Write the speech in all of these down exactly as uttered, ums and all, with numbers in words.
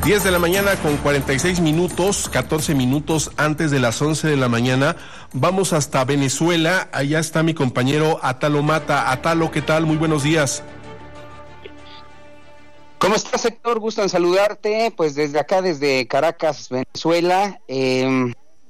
diez de la mañana con cuarenta y seis minutos, catorce minutos antes de las once de la mañana. Vamos hasta Venezuela. Allá está mi compañero Atalo Mata. Atalo, ¿qué tal? Muy buenos días. ¿Cómo estás, Héctor? Gusto en saludarte. Pues desde acá, desde Caracas, Venezuela. Eh...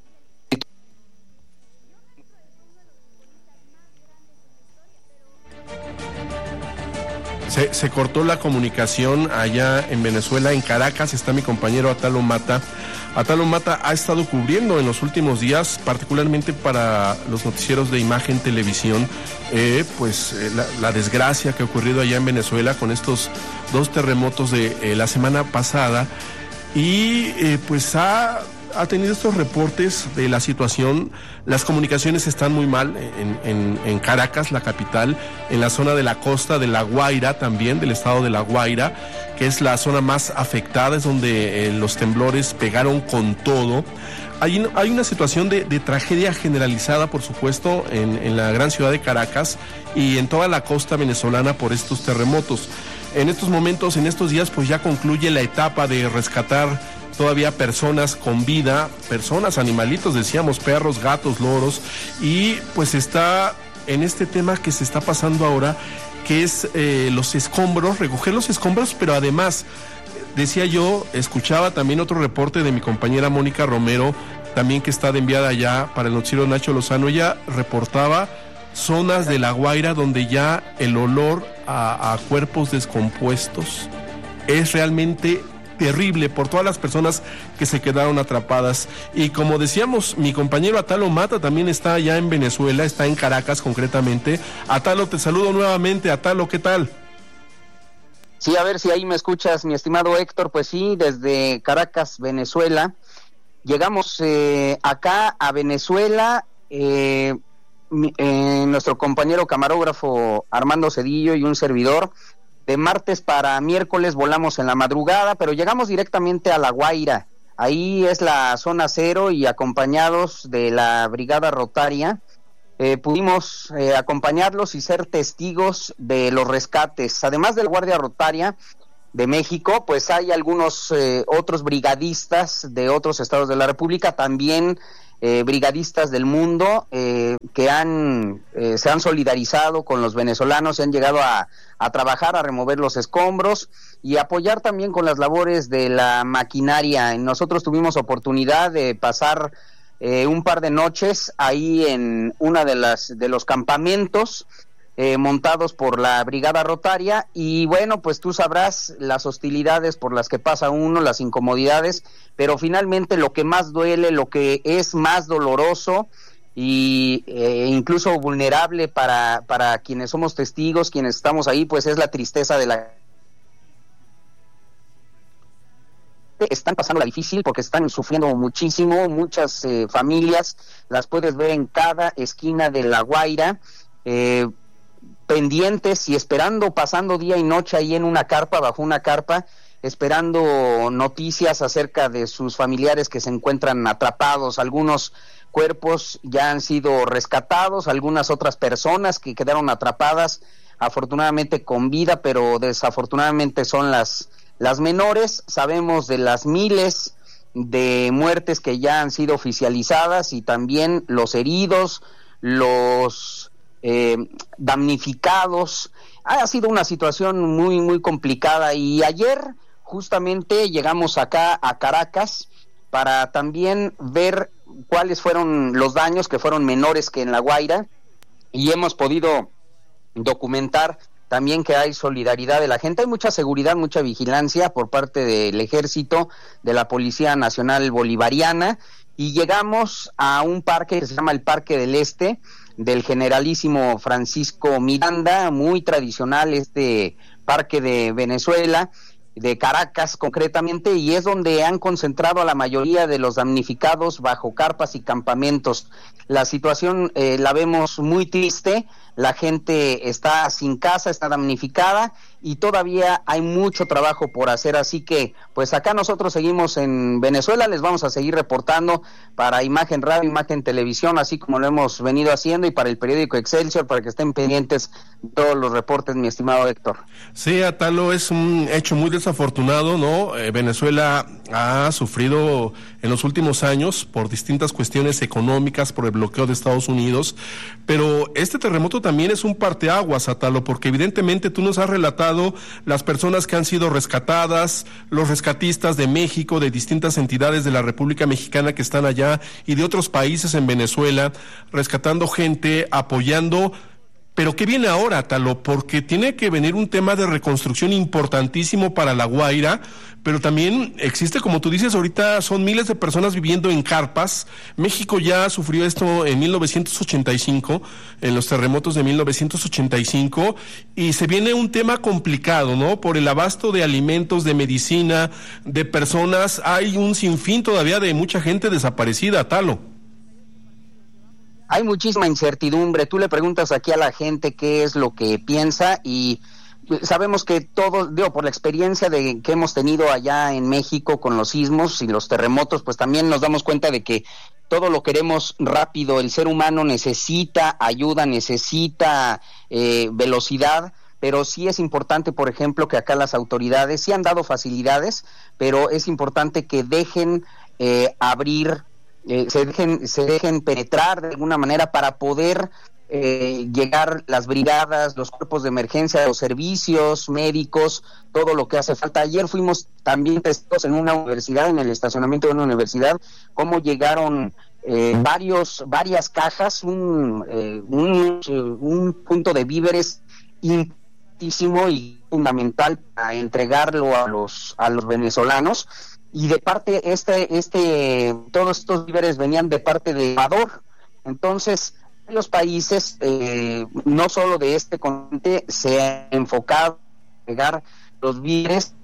Se, se cortó la comunicación allá en Venezuela, en Caracas. Está mi compañero Atalo Mata. Atalo Mata ha estado cubriendo en los últimos días, particularmente para los noticieros de Imagen Televisión, eh, pues eh, la, la desgracia que ha ocurrido allá en Venezuela con estos dos terremotos de eh, la semana pasada. Y eh, pues ha... ha tenido estos reportes de la situación. Las comunicaciones están muy mal en, en, en Caracas, la capital, en la zona de la costa de La Guaira también, del estado de La Guaira, que es la zona más afectada, es donde eh, los temblores pegaron con todo. Hay, hay una situación de, de tragedia generalizada, por supuesto, en, en la gran ciudad de Caracas y en toda la costa venezolana por estos terremotos. En estos momentos, en estos días, pues ya concluye la etapa de rescatar todavía personas con vida, personas, animalitos, decíamos, perros, gatos, loros, y pues está en este tema que se está pasando ahora, que es eh, los escombros, recoger los escombros, pero además, decía yo, escuchaba también otro reporte de mi compañera Mónica Romero, también que está de enviada allá para el noticiero Nacho Lozano. Ella reportaba zonas de La Guaira donde ya el olor a, a cuerpos descompuestos es realmente terrible por todas las personas que se quedaron atrapadas. Y como decíamos, mi compañero Atalo Mata también está allá en Venezuela, está en Caracas concretamente. Atalo, te saludo nuevamente. Atalo, ¿qué tal? Sí, a ver si ahí me escuchas, mi estimado Héctor. Pues sí, desde Caracas, Venezuela. Llegamos eh, acá a Venezuela, eh, mi, eh, nuestro compañero camarógrafo Armando Cedillo y un servidor. De martes para miércoles volamos en la madrugada, pero llegamos directamente a La Guaira. Ahí es la zona cero y acompañados de la Brigada Rotaria, eh, pudimos eh, acompañarlos y ser testigos de los rescates. Además de la Guardia Rotaria de México, pues hay algunos eh, otros brigadistas de otros estados de la República, también Eh, brigadistas del mundo eh, que han eh, se han solidarizado con los venezolanos, se han llegado a, a trabajar, a remover los escombros y apoyar también con las labores de la maquinaria. Nosotros tuvimos oportunidad de pasar eh, un par de noches ahí en una de las de los campamentos Eh, montados por la Brigada Rotaria, y bueno, pues tú sabrás las hostilidades por las que pasa uno, las incomodidades, pero finalmente lo que más duele, lo que es más doloroso y eh, incluso vulnerable para, para quienes somos testigos, quienes estamos ahí, pues es la tristeza de la... Están pasando la difícil porque están sufriendo muchísimo, muchas eh, familias, las puedes ver en cada esquina de La Guaira, eh, pendientes y esperando, pasando día y noche ahí en una carpa, bajo una carpa, esperando noticias acerca de sus familiares que se encuentran atrapados. Algunos cuerpos ya han sido rescatados, algunas otras personas que quedaron atrapadas, afortunadamente con vida, pero desafortunadamente son las, las menores. Sabemos de las miles de muertes que ya han sido oficializadas y también los heridos, los Eh, damnificados. Ha sido una situación muy muy complicada, y ayer justamente llegamos acá a Caracas para también ver cuáles fueron los daños, que fueron menores que en La Guaira, y hemos podido documentar también que hay solidaridad de la gente, hay mucha seguridad, mucha vigilancia por parte del Ejército, de la Policía Nacional Bolivariana, y llegamos a un parque que se llama el Parque del Este, del generalísimo Francisco Miranda, muy tradicional este parque de Venezuela, de Caracas concretamente, y es donde han concentrado a la mayoría de los damnificados bajo carpas y campamentos. La situación eh, la vemos muy triste, la gente está sin casa, está damnificada, y todavía hay mucho trabajo por hacer, así que pues acá nosotros seguimos en Venezuela, les vamos a seguir reportando para Imagen Radio, Imagen Televisión, así como lo hemos venido haciendo, y para el periódico Excelsior, para que estén pendientes de todos los reportes, mi estimado Héctor. Sí, Atalo, es un hecho muy desafortunado, ¿no? Eh, Venezuela ha sufrido en los últimos años por distintas cuestiones económicas, por el bloqueo de Estados Unidos, pero este terremoto también es un parteaguas, Atalo, porque evidentemente tú nos has relatado las personas que han sido rescatadas, los rescatistas de México, de distintas entidades de la República Mexicana que están allá y de otros países en Venezuela, rescatando gente, apoyando. Pero ¿qué viene ahora, Talo? Porque tiene que venir un tema de reconstrucción importantísimo para La Guaira, pero también existe, como tú dices, ahorita son miles de personas viviendo en carpas. México ya sufrió esto en mil novecientos ochenta y cinco, en los terremotos de mil novecientos ochenta y cinco, y se viene un tema complicado, ¿no? Por el abasto de alimentos, de medicina, de personas. Hay un sinfín todavía de mucha gente desaparecida, Talo. Hay muchísima incertidumbre. Tú le preguntas aquí a la gente qué es lo que piensa y sabemos que todo, digo, por la experiencia de que hemos tenido allá en México con los sismos y los terremotos, pues también nos damos cuenta de que todo lo queremos rápido. El ser humano necesita ayuda, necesita eh, velocidad, pero sí es importante, por ejemplo, que acá las autoridades sí han dado facilidades, pero es importante que dejen eh, abrir Eh, se dejen se dejen penetrar de alguna manera para poder eh, llegar las brigadas, los cuerpos de emergencia, los servicios médicos, todo lo que hace falta. Ayer fuimos también testigos en una universidad, en el estacionamiento de una universidad, cómo llegaron eh, varios varias cajas, un, eh, un, un punto de víveres importantísimo y fundamental para entregarlo a los a los venezolanos. Y de parte, este, este, todos estos víveres venían de parte de Ecuador. Entonces, los países, eh, no solo de este continente, se han enfocado en entregar los víveres.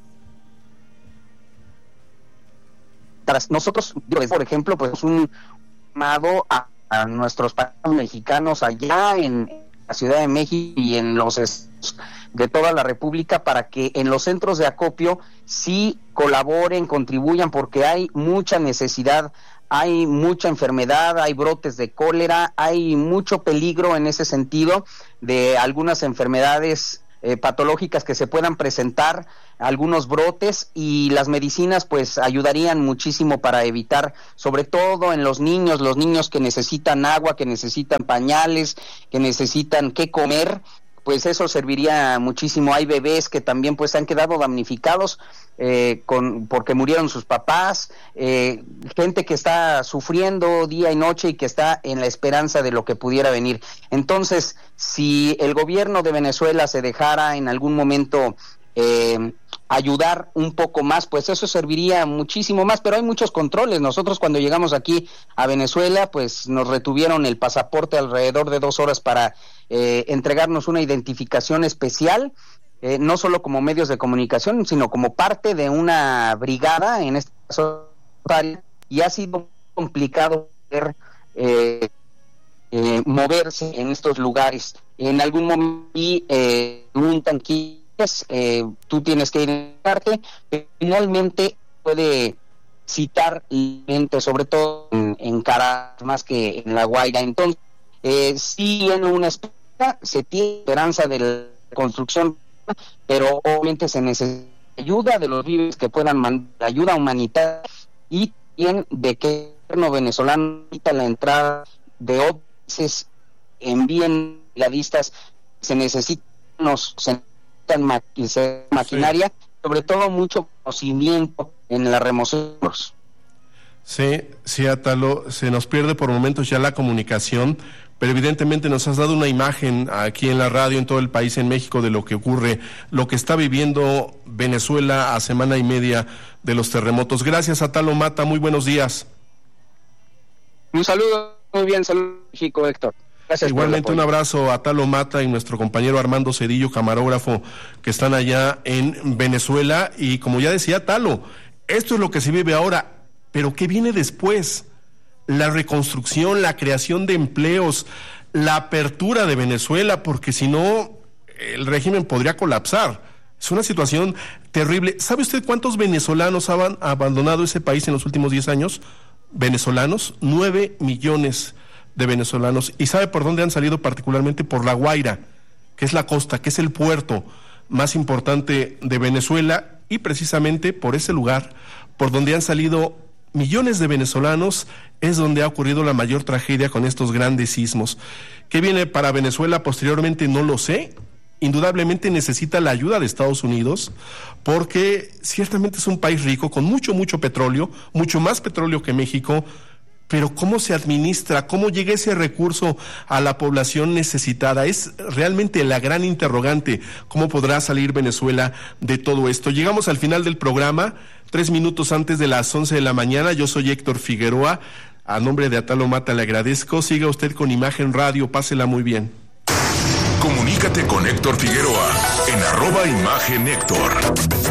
Tras nosotros, por ejemplo, pues un llamado a, a nuestros países mexicanos allá en la Ciudad de México y en los estados de toda la República, para que en los centros de acopio sí colaboren, contribuyan, porque hay mucha necesidad, hay mucha enfermedad, hay brotes de cólera, hay mucho peligro en ese sentido de algunas enfermedades eh, patológicas que se puedan presentar, algunos brotes, y las medicinas pues ayudarían muchísimo para evitar, sobre todo en los niños, los niños que necesitan agua, que necesitan pañales, que necesitan qué comer, pues eso serviría muchísimo. Hay bebés que también pues han quedado damnificados eh, con porque murieron sus papás, eh, gente que está sufriendo día y noche y que está en la esperanza de lo que pudiera venir. Entonces, si el gobierno de Venezuela se dejara en algún momento eh, ayudar un poco más, pues eso serviría muchísimo más, pero hay muchos controles. Nosotros cuando llegamos aquí a Venezuela, pues nos retuvieron el pasaporte alrededor de dos horas para eh, entregarnos una identificación especial, eh, no solo como medios de comunicación, sino como parte de una brigada, en este caso, y ha sido complicado poder eh, eh, moverse en estos lugares. En algún momento, y eh, un tanquillo, Eh, tú tienes que identificarte, finalmente puede citar gente, sobre todo en, en Caracas más que en La Guaira. Entonces, eh, sí en una esperanza, se tiene esperanza de la construcción, pero obviamente se necesita ayuda de los víveres que puedan mandar, ayuda humanitaria, y también de que el gobierno venezolano quita la entrada de otros, envíen brigadistas, se necesitan unos maquinaria, sí, sobre todo mucho conocimiento en la remoción. Sí, sí, Atalo, se nos pierde por momentos ya la comunicación, pero evidentemente nos has dado una imagen aquí en la radio, en todo el país, en México, de lo que ocurre, lo que está viviendo Venezuela a semana y media de los terremotos. Gracias, Atalo Mata, muy buenos días. Un saludo, muy bien, saludos, México, Héctor. Gracias. Igualmente un abrazo a Atalo Mata y nuestro compañero Armando Cedillo, camarógrafo, que están allá en Venezuela. Y como ya decía Talo, esto es lo que se vive ahora, pero ¿qué viene después? La reconstrucción, la creación de empleos, la apertura de Venezuela, porque si no, el régimen podría colapsar. Es una situación terrible. ¿Sabe usted cuántos venezolanos han abandonado ese país en los últimos diez años? Venezolanos, nueve millones de venezolanos. ¿Y sabe por dónde han salido? Particularmente por La Guaira, que es la costa, que es el puerto más importante de Venezuela, y precisamente por ese lugar, por donde han salido millones de venezolanos, es donde ha ocurrido la mayor tragedia con estos grandes sismos. ¿Qué viene para Venezuela posteriormente? No lo sé. Indudablemente necesita la ayuda de Estados Unidos, porque ciertamente es un país rico, con mucho, mucho petróleo, mucho más petróleo que México, pero ¿cómo se administra? ¿Cómo llega ese recurso a la población necesitada? Es realmente la gran interrogante. ¿Cómo podrá salir Venezuela de todo esto? Llegamos al final del programa, tres minutos antes de las once de la mañana. Yo soy Héctor Figueroa. A nombre de Atalo Mata le agradezco. Siga usted con Imagen Radio. Pásela muy bien. Comunícate con Héctor Figueroa en arroba Imagen Héctor.